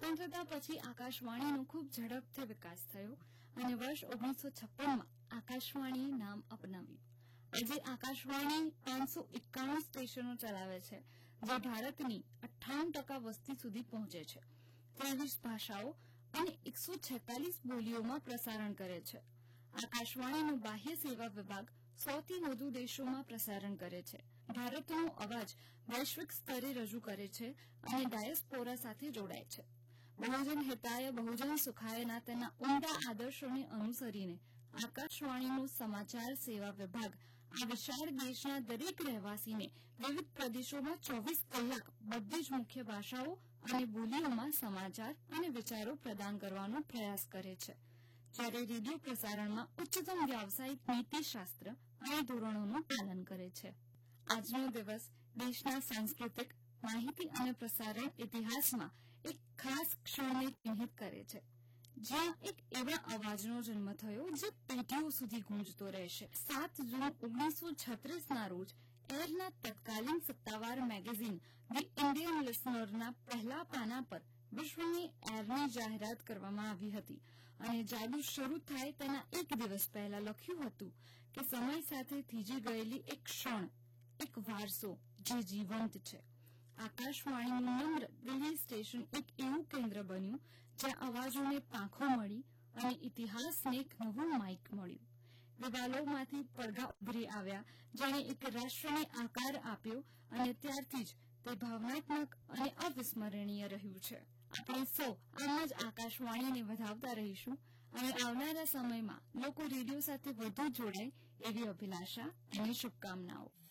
સ્વતંત્રતા પછી આકાશવાણીનો ખૂબ ઝડપથી વિકાસ થયો અને વર્ષ 1956માં આકાશવાણીએ નામ અપનાવ્યું. આજે આકાશવાણી 591 સ્ટેશનો ચલાવે છે, જે ભારતની 58% વસ્તી સુધી પહોંચે છે. 23 ભાષાઓ અને 146 બોલીઓમાં પ્રસારણ કરે છે. આકાશવાણીનો બાહ્ય સેવા વિભાગ 100થી વધુ દેશોમાં પ્રસારણ કરે છે. ભારતનો અવાજ વૈશ્વિક સ્તરે રજૂ કરે છે અને ડાયસ્પોરા સાથે જોડાય છે. બહુજન હિતાય બહુજન સુખાયના તેના ઉમદા આદર્શોને અનુસરીને આકાશવાણીનો સમાચાર સેવા વિભાગ આ વિશાળ દેશના દરેક રહેવાસીને વિવિધ પ્રદેશોમાં 24 કલાક બધી જ મુખ્ય ભાષાઓ અને બોલીઓમાં સમાચાર અને વિચારો પ્રદાન કરવાનો પ્રયાસ કરે છે, જ્યારે રેડિયો પ્રસારણમાં ઉચ્ચતમ વ્યાવસાયિક નીતિશાસ્ત્ર અને ધોરણોનું પાલન કરે છે. આજનો દિવસ દેશના સાંસ્કૃતિક, માહિતી અને પ્રસારણ ઇતિહાસમાં એક ખાસ ક્ષણને ચિહ્નિત કરે છે, જ્યાં એક એવા અવાજનો જન્મ થયો જે પેઢીઓ સુધી ગૂંજતો રહેશે. 7 જૂન 1936ના રોજ એરના તત્કાલીન સત્તાવાર મેગેઝિન ધી ઇન્ડિયન લિસનરના પહેલા પાના પર વિશ્વની એરની જાહેરાત કરવામાં આવી હતી અને જાદુ શરૂ થાય તેના એક દિવસ પહેલા લખ્યું હતું કે સમય સાથે થીજી ગયેલી એક ક્ષણ, એક વારસો જે જીવંત છે. આકાશવાણીનું નમ્ર દિલ્હી સ્ટેશન એક એવું કેન્દ્ર બન્યું જ્યાં અવાજોને પાંખો મળી અને ઇતિહાસને એક નવું માઇક મળ્યું. દિવાલોમાંથી પડઘા ઉભરી આવ્યા, જેણે એક રાષ્ટ્રને આકાર આપ્યો અને ત્યારથી જ તે ભાવનાત્મક અને અવિસ્મરણીય રહ્યું છે. આપણે સૌ આમ જ આકાશવાણીને વધાવતા રહીશું અને આવનારા સમયમાં લોકો રેડિયો સાથે વધુ જોડાય એવી અભિલાષા અને શુભકામનાઓ.